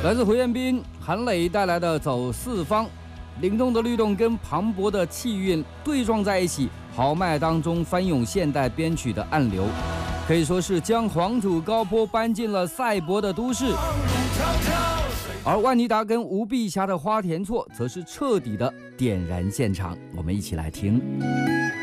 来自胡彦斌、韩磊带来的《走四方》，灵动的律动跟磅礴的气韵对撞在一起，豪迈当中翻涌现代编曲的暗流，可以说是将黄土高坡搬进了赛博的都市。而万妮达跟吴碧霞的《花田错》则是彻底的点燃现场，我们一起来听。